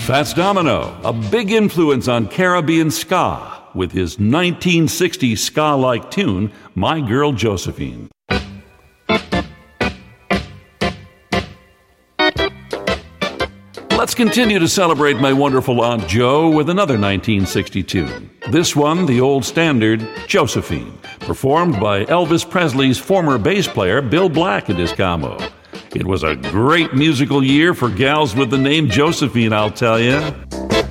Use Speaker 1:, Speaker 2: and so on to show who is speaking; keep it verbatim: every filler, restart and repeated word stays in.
Speaker 1: Fats Domino, a big influence on Caribbean ska, with his nineteen sixties ska-like tune, My Girl Josephine. Let's continue to celebrate my wonderful Aunt Jo with another nineteen sixty tune. This one, the old standard, Josephine, performed by Elvis Presley's former bass player Bill Black and his combo. It was a great musical year for gals with the name Josephine, I'll tell you.